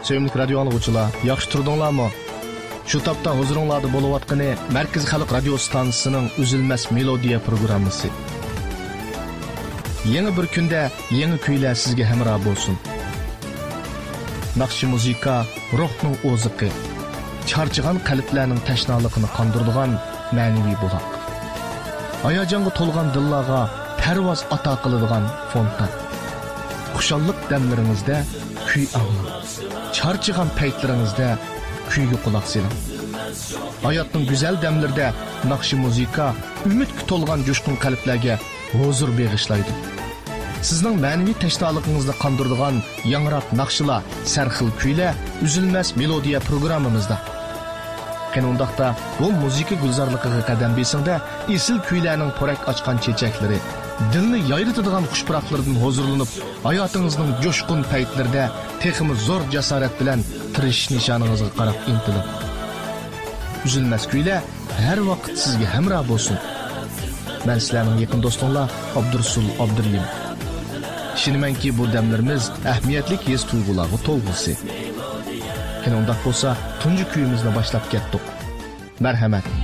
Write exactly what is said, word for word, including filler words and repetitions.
Sevimli radio anlıqçılar, yaxşı turdinglarmi? Şu tapda huzuringlarda bo'layotgani Markaz Xalq radio stansiyasining Üzülmez Melodiya programmasi. Yeni bir kunda yangi kuylar sizga hamroh bo'lsin. Naqshi muzika ruhning o'ziqi, charchigan qalblarning tashnaligini qondiradigan ma'naviy buloq. Hayajonga to'lgan dillarga parvoz ato qiladigan fontan. Xushallik damlaringizda kuy anglang. Charchigan paytlaringizda kuyga quloq soling. Hayotning go'zal damlarida naqshi muzika umidga to'lgan jo'shqin qalblarga huzur bag'ishlaydi. Sizning ma'naviy tashnoligingizni qondiradigan yangrab naqshlar, sarxil kuylar Üzülmez Melodiya programmamizda. Qanundaqda bu muzika gulzorligiga qadam besingda esil kuylarning porak ochgan chechaklari, dilni yayritadigan xushpuroqlardan huzurlanib, hayotingizning jo'shqin paytlarida texmi zo'r jasorat bilan tirish nishoningizga qarab intilib. Üzülmez kuylar har vaqt sizga hamroh bo'lsin. Men sizlarning yaqin do'stinglar Abdursul Abdurlim. Ishonamanki bu damlarimiz ahamiyatli his tuyg'ularga to'lg'isi. Qanday bo'lsa, tunji kuyimizni boshlab ketdik. Marhamat.